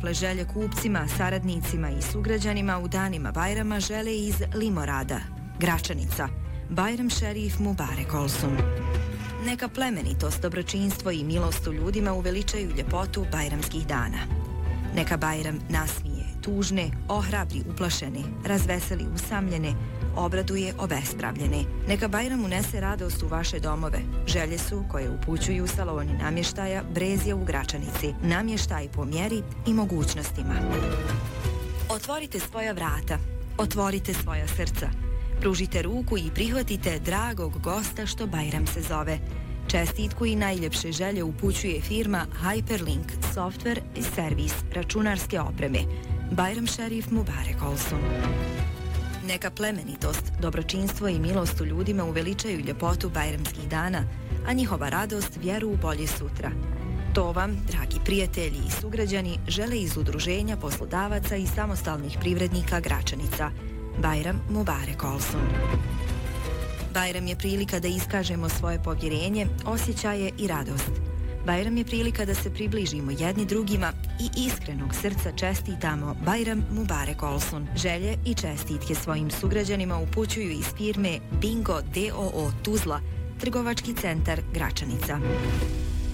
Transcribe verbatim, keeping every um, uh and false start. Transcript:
tople želje kupcima, saradnicima i sugrađanima u danima Bajrama žele iz Limorada, Gračanica. Bajram Šerif Mubarek Olsun. Neka plemenitost, dobročinstvo i milost u ljudima uveličaju ljepotu bajramskih dana. Neka Bajram nasmije tužne, ohrabri uplašene, razveseli usamljene, obraduje obespravljene. Neka Bajram unese radost u vaše domove. Želje su koje upućuju saloni namještaja Brezija u Gračanici. Namještaj po mjeri i mogućnostima. Otvorite svoja vrata, otvorite svoja srca. Pružite ruku i prihvatite dragog gosta što Bajram se zove. Čestitku i najljepše želje upućuje firma Hyperlink Software i servis računarske opreme. Bajram Šerif Mubarek Olsun. Neka plemenitost, dobročinstvo i milost u ljudima uveličaju ljepotu bajramskih dana, a njihova radost vjeru u bolje sutra. To vam, dragi prijatelji i sugrađani, žele iz Udruženja poslodavaca i samostalnih privrednika Gračanica. Bajram Mubarek Olsun. Bajram je prilika da iskažemo svoje povjerenje, osjećaje i radost. Bajram je prilika da se približimo jedni drugima i iskrenog srca čestitamo Bajram Mubarek Olsun. Želje i čestitke svojim sugrađanima upućuju iz firme Bingo D O O Tuzla, trgovački centar Gračanica.